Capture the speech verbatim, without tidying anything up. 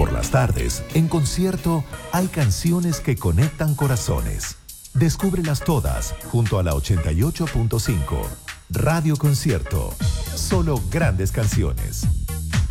por las tardes, en concierto, hay canciones que conectan corazones. Descúbrelas todas junto a la ochenta y ocho punto cinco. Radio Concierto. Solo grandes canciones.